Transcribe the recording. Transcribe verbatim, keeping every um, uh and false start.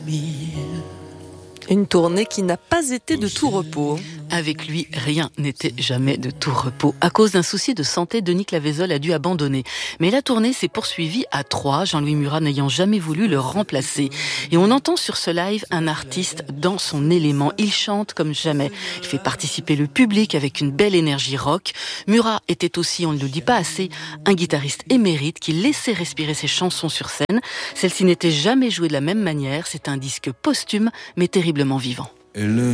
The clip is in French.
Une tournée qui n'a pas été de tout repos. Avec lui, rien n'était jamais de tout repos. À cause d'un souci de santé, Denis Clavaizolle a dû abandonner. Mais la tournée s'est poursuivie à trois, Jean-Louis Murat n'ayant jamais voulu le remplacer. Et on entend sur ce live un artiste dans son élément. Il chante comme jamais. Il fait participer le public avec une belle énergie rock. Murat était aussi, on ne le dit pas assez, un guitariste émérite qui laissait respirer ses chansons sur scène. Celles-ci n'étaient jamais jouées de la même manière. C'est un disque posthume, mais terriblement vivant.